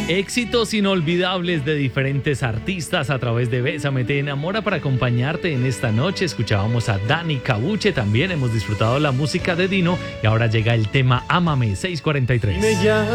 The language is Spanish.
Éxitos inolvidables de diferentes artistas a través de Bésame Te Enamora para acompañarte en esta noche. Escuchábamos a Dani Cabuche, también hemos disfrutado la música de Dino y ahora llega el tema Ámame 643.